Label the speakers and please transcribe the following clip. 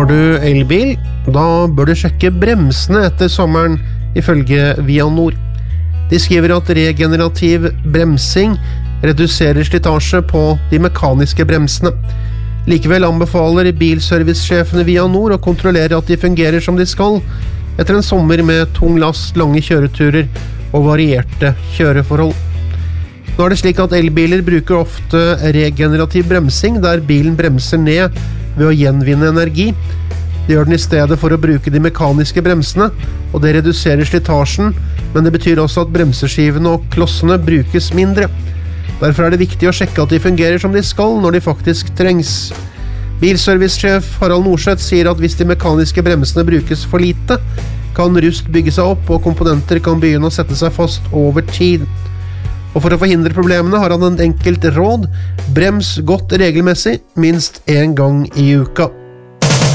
Speaker 1: Har du elbil, da bør du sjekke bremsene etter sommeren, ifølge Vianor. De skriver at regenerativ bremsing reduserer slitasje på de mekaniske bremsene. Likevel anbefaler bilservicesjefene Vianor å kontrollere at de fungerer som de skal, etter en sommer med tung last, lange kjøreturer og varierte kjøreforhold. Nå er det slik at elbiler bruker ofte regenerativ bremsing, der bilen bremser ned ved å gjenvinne energi. Det gjør den i stedet for å bruke de mekaniske bremsene, og det reduserer slitasjen, men det betyr også at bremseskivene og klossene brukes mindre. Derfor er det viktig å sjekke at de fungerer som de skal når de faktisk trengs. Bilservicesjef Harald Norseth sier at hvis de mekaniske bremsene brukes for lite, kan rust bygge seg opp og komponenter kan begynne å sette seg fast over tid. Og for å forhindre problemene har han en enkelt råd: brems godt regelmessig, minst 1 gang i uka.